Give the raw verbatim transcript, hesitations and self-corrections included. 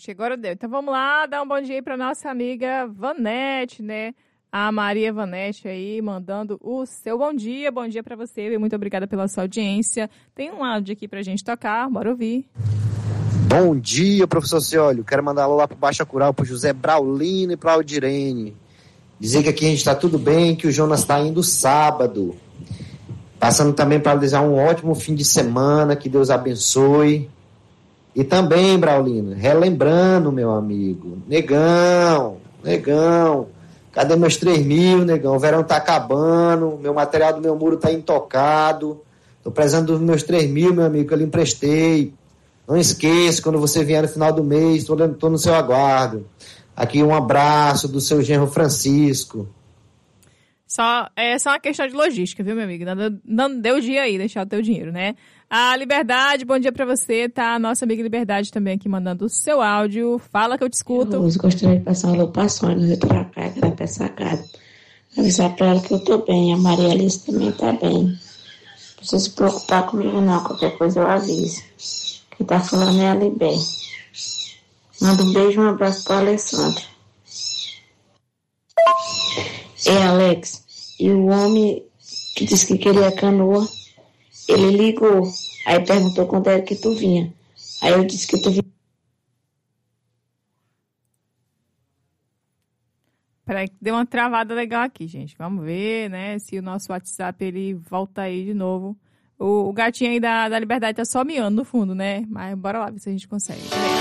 que agora deu. Então vamos lá, dar um bom dia aí para nossa amiga Vanete, né? A Maria Vanete aí, mandando o seu bom dia. Bom dia para você e muito obrigada pela sua audiência. Tem um áudio aqui pra gente tocar, bora ouvir. Bom dia, professor Ciolho. Quero mandar alô lá pro Baixa Cural, pro José Braulino e pra Aldirene. Dizer que aqui a gente tá tudo bem, que o Jonas tá indo sábado. Passando também para desejar um ótimo fim de semana, que Deus abençoe. E também, Braulino, relembrando, meu amigo, negão, negão, cadê meus três mil, negão? O verão tá acabando, meu material do meu muro tá intocado, tô precisando dos meus três mil, meu amigo, que eu lhe emprestei. Não esqueça, quando você vier no final do mês, tô, tô no seu aguardo. Aqui um abraço do seu genro Francisco. Só, é só uma questão de logística, viu, meu amigo? Não, não deu dia aí, deixar o teu dinheiro, né? A Liberdade, bom dia pra você, tá? A nossa amiga Liberdade também aqui mandando o seu áudio. Fala que eu te escuto. Eu gostaria de passar um alô pra Sônia, no pra cá, que ela tá sacada. Avisar pra ela que eu tô bem, a Maria Alice também tá bem. Não precisa se preocupar comigo não, qualquer coisa eu aviso. Quem tá falando é a Libé. Manda um beijo e um abraço pra Alessandra. É, Alex, e o homem que disse que queria canoa, ele ligou, aí perguntou quando era que tu vinha. Aí eu disse que tu vinha. Peraí, deu uma travada legal aqui, gente. Vamos ver, né, se o nosso WhatsApp ele volta aí de novo. O, o gatinho aí da, da Liberdade tá só miando no fundo, né? Mas bora lá ver se a gente consegue. Peraí.